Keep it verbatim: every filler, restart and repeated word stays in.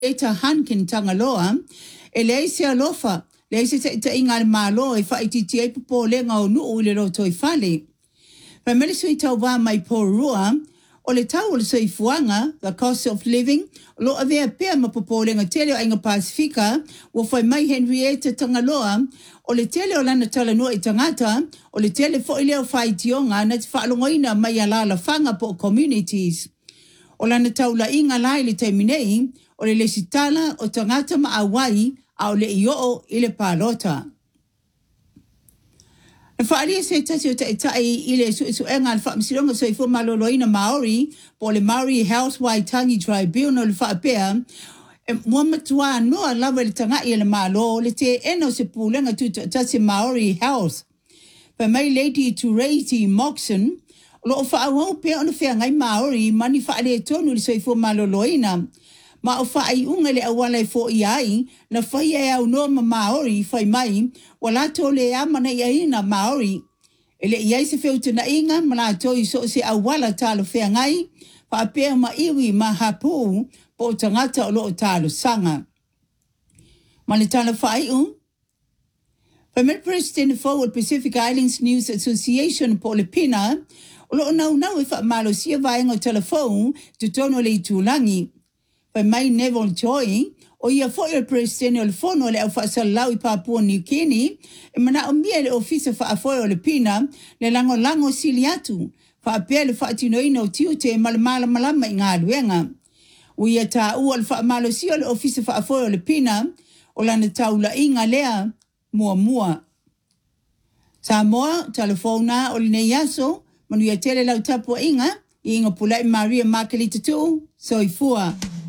Eta Hankin Tangaloa, Elesia Lofa, Lacy Ingal Malo, if I did a poling or no ulo to fali. Family sweet over my poor rua, or the towel so if wanga, the cost of living, lo avea pema popoling a telio in a pacifica, or for my Henrietta Tangaloa, or the telio lana talano itangata, or the telio for ilio fight yonga, and that's following a mayala fanga po communities. O lana taula inga lai le terminei, o le lesitala o tangata maawai au le ioo i le palota. Na whaalia se tasi o taitai i le su isu enga le whaamsilonga so i fu maloloina Maori, po le Maori Health Waitangi Tribunal le whaapea, e mua matua noa lawa le tangai le malo, le te eno se pūlenga tu tasi Maori Health. Pa mai Lady Tureiti Moxon, lo fa au pe ona fe ngai Maori mani fa le tonu le soifo maloloina ma o fa ai unga le awala fo iai na fa ia au no Maori fa mai wala to le amana ia na Maori ele iai se fe tuna inga mala to so se awala talo fe ngai fa pe ma iwi ma hapu po tangata o lo talo sanga mali talo fa ai un Premier President Forward Pacific Islands News Association Polipina Lo nau nau e wha malo sia vaenga o telefone tu tono le tūlangi. Pa mai Neville Choi, o ia foi o presidente o le fono le au wha salau i Papua New Guinea, e mana o mia le ofisa wha afoi o le pina, le lango lango sili atu, wha apea le wha atino ina o tiu te malamala malama i ngā luenga. O ia tā ua le wha malo sia le ofisa wha afoi o le pina, o lana taula inga lea mua mua. Sa moa, telefona o le nei aso, Manu ia tele lau tapua inga, i inga pulai Maria Makalita tu, so i fua.